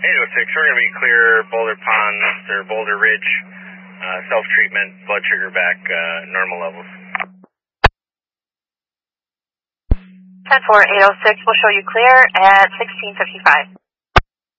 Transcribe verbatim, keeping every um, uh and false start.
eight oh six, we're going to be clear Boulder Ponds or Boulder Ridge, uh, self-treatment, blood sugar back, uh, normal levels. ten four, eight oh six will show you clear at sixteen fifty-five.